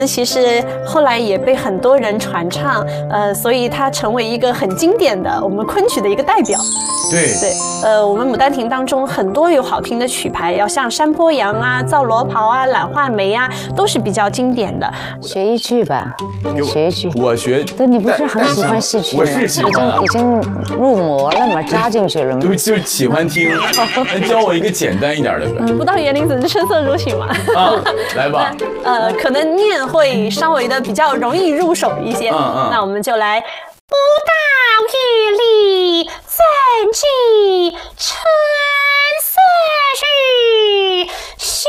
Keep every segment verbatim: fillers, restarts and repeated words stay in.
其实后来也被很多人传唱，呃，所以它成为一个很经典的我们昆曲的一个代表。 对对，呃，我们《牡丹亭》当中很多有好听的曲牌，要像《山坡羊》啊、《皂罗袍》啊、《懒画眉》啊，都是比较经典的。 学一句吧，学一句。 我学。 对，你不是很喜欢戏曲吗？ 我是喜欢、啊， 已经已经入魔了嘛，扎进去了嘛。 就就是喜欢听。那教我一个简单一点的呗。 不到园林子就声色如曲嘛。 啊，来吧。 呃，可能念会稍微的比较容易入手一些。 嗯嗯。 那我们就来。不到月里怎记春色日新。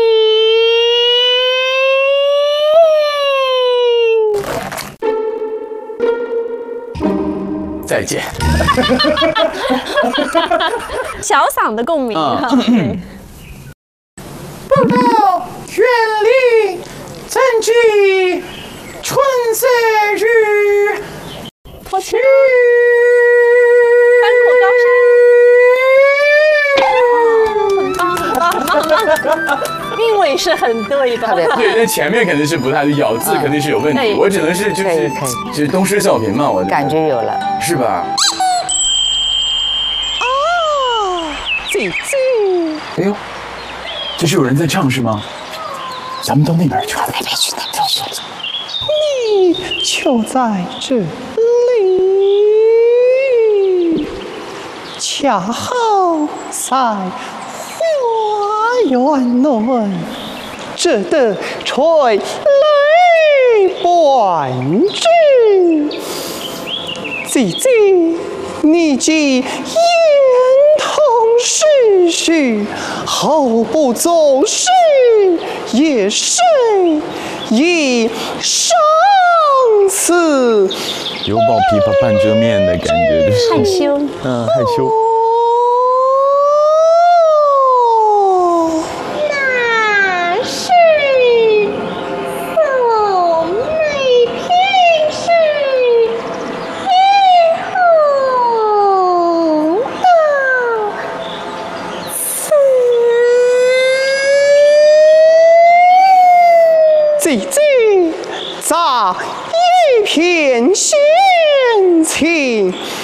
再见。 小嗓的共鸣。 嗯、 不到月里怎记春色日。 脱去翻过高山，很棒很棒很棒很棒，韵味是很对的。 对，那前面肯定是不太对，咬字肯定是有问题。我只能是就是就是东施效颦嘛，我感觉有了， 是吧？ 哦，姐姐， 哎呦，这是有人在唱是吗？咱们到那边去， 那边去，那边去。 你就在这里。恰好在花园内，只得垂泪伴君。姐姐，你既言同世序，后不作事，也谁以上此？ 犹抱琵琶半遮面的感觉，就是害羞， 嗯，害羞。 那是妩媚偏是嫣红到此。 姐姐，在一片闲情。